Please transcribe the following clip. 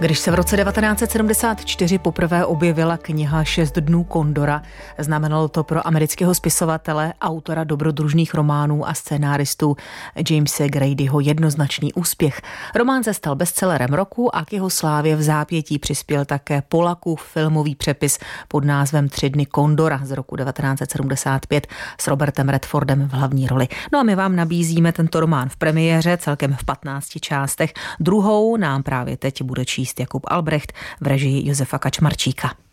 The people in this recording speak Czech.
Když se v roce 1974 poprvé objevila kniha 6 dnů Kondora, znamenalo to pro amerického spisovatele, autora dobrodružných románů a scénáristu Jamese Gradyho jednoznačný úspěch. Román se stal bestsellerem roku a k jeho slávě v zápětí přispěl také Polakův filmový přepis pod názvem 3 dny Kondora z roku 1975 s Robertem Redfordem v hlavní roli. No a my vám nabízíme tento román v premiéře, celkem v 15 částech. Druhou nám právě teď bude číst Jakub Albrecht v režii Josefa Kačmarčíka.